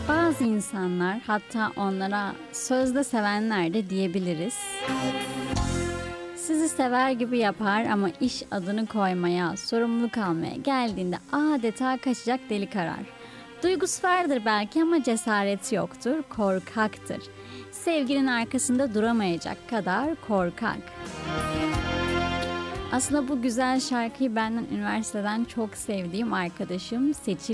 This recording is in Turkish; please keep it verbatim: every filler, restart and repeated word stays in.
Bazı insanlar, hatta onlara sözde sevenler de diyebiliriz, sizi sever gibi yapar ama iş adını koymaya, sorumluluk almaya geldiğinde adeta kaçacak delik arar. Duygusu vardır belki ama cesareti yoktur, korkaktır. Sevginin arkasında duramayacak kadar korkak. Aslında bu güzel şarkıyı benden üniversiteden çok sevdiğim arkadaşım Seçil